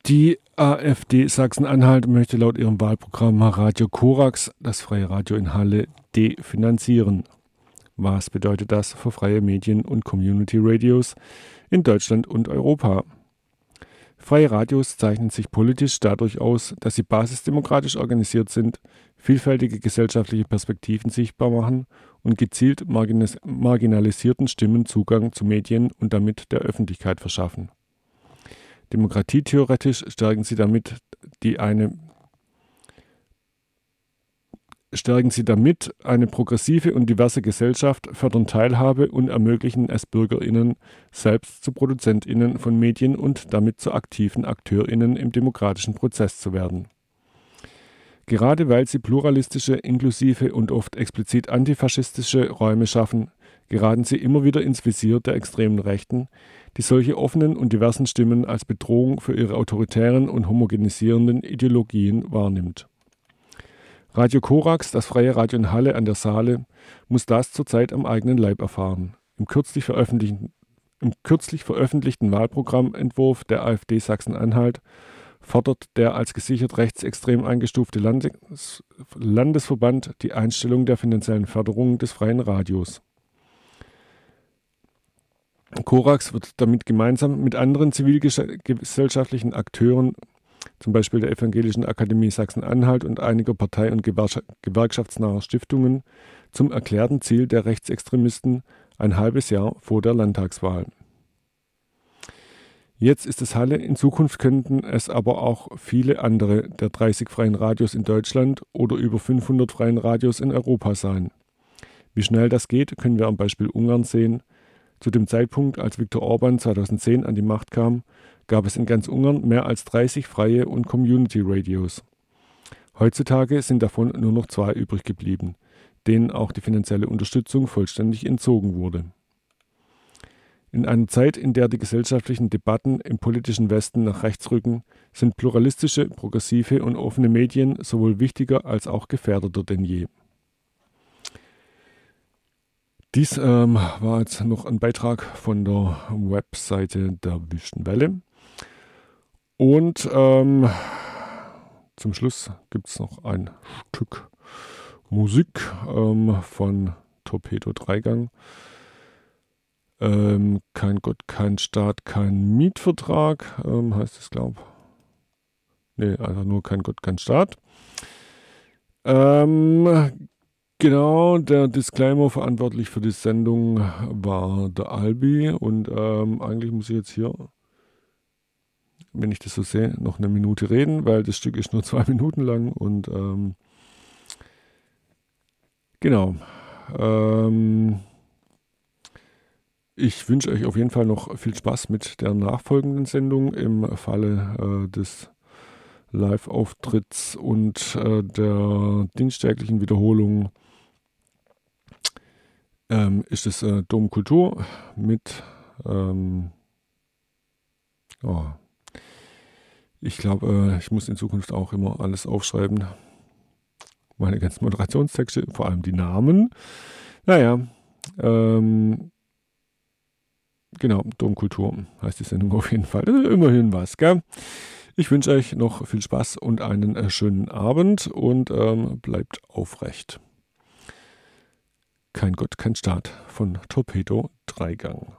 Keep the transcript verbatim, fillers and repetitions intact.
Die AfD Sachsen-Anhalt möchte laut ihrem Wahlprogramm Radio Korax das freie Radio in Halle definanzieren. Was bedeutet das für freie Medien und Community Radios in Deutschland und Europa? Freie Radios zeichnen sich politisch dadurch aus, dass sie basisdemokratisch organisiert sind, vielfältige gesellschaftliche Perspektiven sichtbar machen und gezielt marginis- marginalisierten Stimmen Zugang zu Medien und damit der Öffentlichkeit verschaffen. Demokratietheoretisch stärken sie damit die eine stärken sie damit eine progressive und diverse Gesellschaft, fördern Teilhabe und ermöglichen es BürgerInnen, selbst zu ProduzentInnen von Medien und damit zu aktiven AkteurInnen im demokratischen Prozess zu werden. Gerade weil sie pluralistische, inklusive und oft explizit antifaschistische Räume schaffen, geraten sie immer wieder ins Visier der extremen Rechten, die solche offenen und diversen Stimmen als Bedrohung für ihre autoritären und homogenisierenden Ideologien wahrnimmt. Radio Korax, das freie Radio in Halle an der Saale, muss das zurzeit am eigenen Leib erfahren. Im kürzlich veröffentlichten, im kürzlich veröffentlichten Wahlprogrammentwurf der AfD Sachsen-Anhalt fordert der als gesichert rechtsextrem eingestufte Landes- Landesverband die Einstellung der finanziellen Förderung des freien Radios. Korax wird damit gemeinsam mit anderen zivilgesellschaftlichen Akteuren, zum Beispiel der Evangelischen Akademie Sachsen-Anhalt und einiger partei- und gewerkschaftsnaher Stiftungen, zum erklärten Ziel der Rechtsextremisten ein halbes Jahr vor der Landtagswahl. Jetzt ist es Halle, in Zukunft könnten es aber auch viele andere der dreißig freien Radios in Deutschland oder über fünfhundert freien Radios in Europa sein. Wie schnell das geht, können wir am Beispiel Ungarn sehen. Zu dem Zeitpunkt, als Viktor Orban zweitausendzehn an die Macht kam, gab es in ganz Ungarn mehr als dreißig freie und Community-Radios. Heutzutage sind davon nur noch zwei übrig geblieben, denen auch die finanzielle Unterstützung vollständig entzogen wurde. In einer Zeit, in der die gesellschaftlichen Debatten im politischen Westen nach rechts rücken, sind pluralistische, progressive und offene Medien sowohl wichtiger als auch gefährdeter denn je. Dies ähm, war jetzt noch ein Beitrag von der Webseite der Wüsten Welle. Und ähm, zum Schluss gibt es noch ein Stück Musik ähm, von Torpedo Dreigang. Ähm, kein Gott, kein Staat, kein Mietvertrag, ähm, heißt es, glaube ich. Nee, einfach nur kein Gott, kein Staat. Ähm, genau, der Disclaimer verantwortlich für die Sendung war der Albi. Und ähm, eigentlich muss ich jetzt hier, wenn ich das so sehe, noch eine Minute reden, weil das Stück ist nur zwei Minuten lang. Und ähm, genau, ähm, ich wünsche euch auf jeden Fall noch viel Spaß mit der nachfolgenden Sendung im Falle äh, des Live-Auftritts und äh, der dienstäglichen Wiederholung. Ähm, ist es äh, Dom Kultur mit, ähm, oh, ich glaube, äh, ich muss in Zukunft auch immer alles aufschreiben. Meine ganzen Moderationstexte, vor allem die Namen. Naja, ähm, genau, Domkultur heißt die Sendung auf jeden Fall. Also immerhin was, gell? Ich wünsche euch noch viel Spaß und einen äh, schönen Abend und ähm, bleibt aufrecht. Kein Gott, kein Staat von Torpedo Dreigang.